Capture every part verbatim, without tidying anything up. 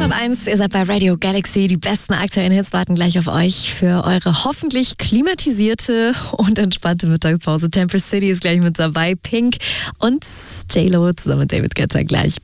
Top eins, ihr seid bei Radio Galaxy. Die besten aktuellen Hits warten gleich auf euch für eure hoffentlich klimatisierte und entspannte Mittagspause. Temper City ist gleich mit dabei, Pink und J-Lo zusammen mit David Guetta gleich.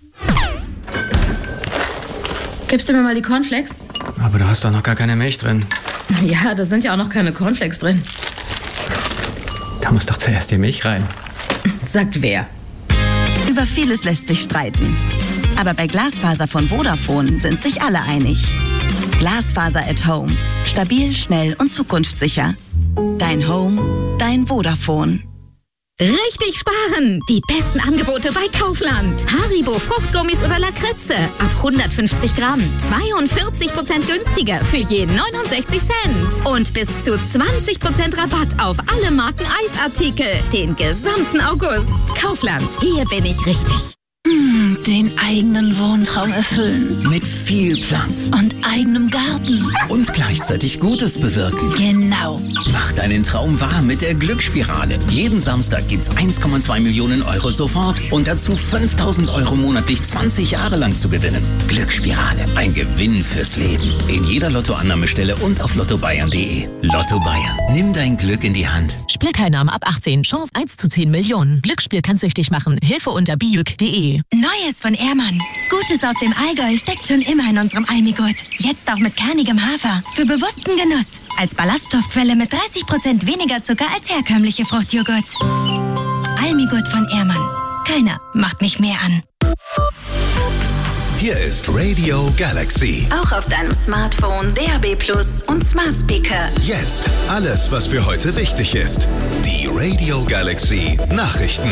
Gibst du mir mal die Cornflakes? Aber du hast doch noch gar keine Milch drin. Ja, da sind ja auch noch keine Cornflakes drin. Da muss doch zuerst die Milch rein. Sagt wer? Über vieles lässt sich streiten. Aber bei Glasfaser von Vodafone sind sich alle einig. Glasfaser at Home. Stabil, schnell und zukunftssicher. Dein Home, dein Vodafone. Richtig sparen! Die besten Angebote bei Kaufland. Haribo, Fruchtgummis oder Lakritze. Ab hundertfünfzig Gramm. zweiundvierzig Prozent günstiger für je neunundsechzig Cent. Und bis zu zwanzig Prozent Rabatt auf alle Marken Eisartikel. Den gesamten August. Kaufland. Hier bin ich richtig. Mmh, den eigenen Wohntraum erfüllen. Mit viel Platz. Und eigenem Garten. Und gleichzeitig Gutes bewirken. Genau. Mach deinen Traum wahr mit der Glücksspirale. Jeden Samstag gibt's eins Komma zwei Millionen Euro sofort und dazu fünftausend Euro monatlich zwanzig Jahre lang zu gewinnen. Glücksspirale, ein Gewinn fürs Leben. In jeder Lottoannahmestelle und auf lotto bayern punkt de. Lotto Bayern. Nimm dein Glück in die Hand. Spielteilnahme ab achtzehn. Chance eins zu zehn Millionen. Glücksspiel kann süchtig machen. Hilfe unter bijuk punkt de. Neues von Ehrmann. Gutes aus dem Allgäu steckt schon immer in unserem Almigurt. Jetzt auch mit kernigem Hafer. Für bewussten Genuss. Als Ballaststoffquelle mit dreißig Prozent weniger Zucker als herkömmliche Fruchtjoghurts. Almigurt von Ehrmann. Keiner macht mich mehr an. Hier ist Radio Galaxy. Auch auf deinem Smartphone, D A B Plus und Smart Speaker. Jetzt alles, was für heute wichtig ist. Die Radio Galaxy Nachrichten.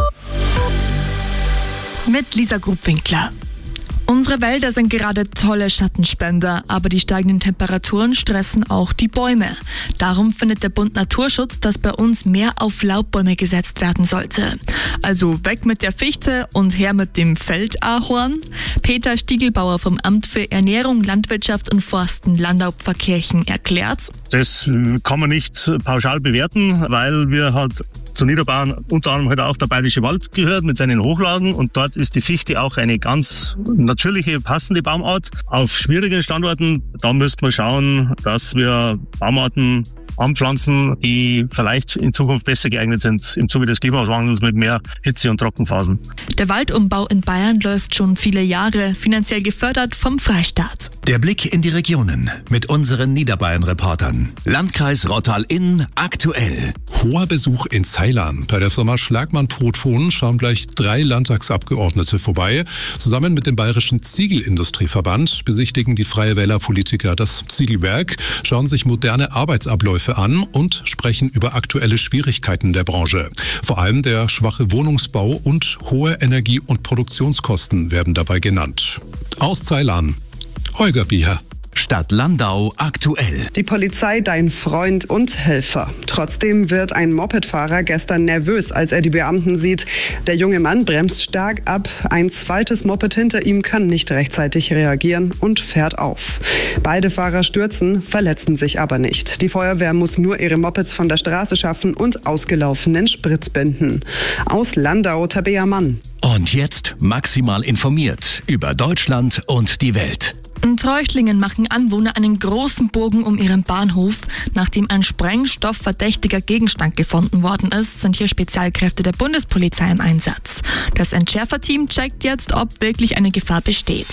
Mit Lisa Grubwinkler. Unsere Wälder sind gerade tolle Schattenspender, aber die steigenden Temperaturen stressen auch die Bäume. Darum findet der Bund Naturschutz, dass bei uns mehr auf Laubbäume gesetzt werden sollte. Also weg mit der Fichte und her mit dem Feldahorn. Peter Stiegelbauer vom Amt für Ernährung, Landwirtschaft und Forsten Landau-Pfarrkirchen erklärt: Das kann man nicht pauschal bewerten, weil wir halt zu Niederbayern unter anderem halt auch der Bayerische Wald gehört mit seinen Hochlagen, und dort ist die Fichte auch eine ganz natürliche, passende Baumart. Auf schwierigen Standorten, da müsste man schauen, dass wir Baumarten anpflanzen, die vielleicht in Zukunft besser geeignet sind im Zuge des Klimawandels mit mehr Hitze- und Trockenphasen. Der Waldumbau in Bayern läuft schon viele Jahre, finanziell gefördert vom Freistaat. Der Blick in die Regionen mit unseren Niederbayern-Reportern. Landkreis Rottal-Inn aktuell. Hoher Besuch in Ceylon. Bei der Firma Schlagmann-Prothon schauen gleich drei Landtagsabgeordnete vorbei. Zusammen mit dem Bayerischen Ziegelindustrieverband besichtigen die Freie Wähler-Politiker das Ziegelwerk, schauen sich moderne Arbeitsabläufe an und sprechen über aktuelle Schwierigkeiten der Branche. Vor allem der schwache Wohnungsbau und hohe Energie- und Produktionskosten werden dabei genannt. Aus Ceylon, Holger Bieher. Stadt Landau aktuell. Die Polizei, dein Freund und Helfer. Trotzdem wird ein Mopedfahrer gestern nervös, als er die Beamten sieht. Der junge Mann bremst stark ab. Ein zweites Moped hinter ihm kann nicht rechtzeitig reagieren und fährt auf. Beide Fahrer stürzen, verletzen sich aber nicht. Die Feuerwehr muss nur ihre Mopeds von der Straße schaffen und ausgelaufenen Sprit binden. Aus Landau, Tabea Mann. Und jetzt maximal informiert über Deutschland und die Welt. In Treuchtlingen machen Anwohner einen großen Bogen um ihren Bahnhof. Nachdem ein sprengstoffverdächtiger Gegenstand gefunden worden ist, sind hier Spezialkräfte der Bundespolizei im Einsatz. Das Entschärferteam checkt jetzt, ob wirklich eine Gefahr besteht.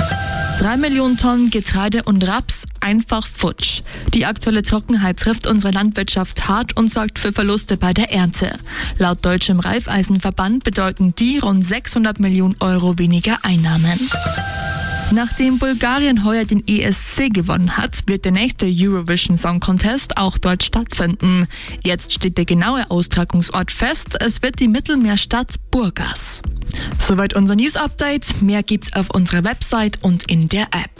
Drei Millionen Tonnen Getreide und Raps einfach futsch. Die aktuelle Trockenheit trifft unsere Landwirtschaft hart und sorgt für Verluste bei der Ernte. Laut Deutschem Raiffeisenverband bedeuten die rund sechshundert Millionen Euro weniger Einnahmen. Nachdem Bulgarien heuer den E S C gewonnen hat, wird der nächste Eurovision Song Contest auch dort stattfinden. Jetzt steht der genaue Austragungsort fest. Es wird die Mittelmeerstadt Burgas. Soweit unser News-Update. Mehr gibt's auf unserer Website und in der App.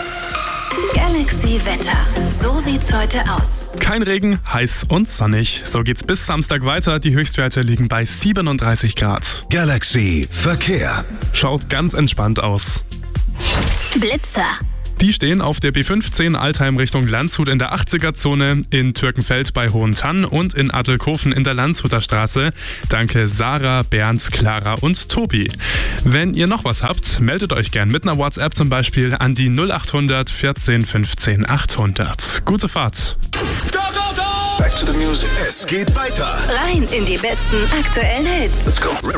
Galaxy Wetter. So sieht's heute aus. Kein Regen, heiß und sonnig. So geht's bis Samstag weiter. Die Höchstwerte liegen bei siebenunddreißig Grad. Galaxy Verkehr. Schaut ganz entspannt aus. Blitzer. Die stehen auf der B fünfzehn Altheim Richtung Landshut in der achtziger-Zone, in Türkenfeld bei Hohentann und in Addelkofen in der Landshuter Straße. Danke Sarah, Bernd, Clara und Tobi. Wenn ihr noch was habt, meldet euch gern mit einer WhatsApp zum Beispiel an die null acht hundert vierzehn fünfzehn achthundert. Gute Fahrt! Go, go, go! Back to the music. Es geht weiter. Rein in die besten aktuellen Hits. Let's go.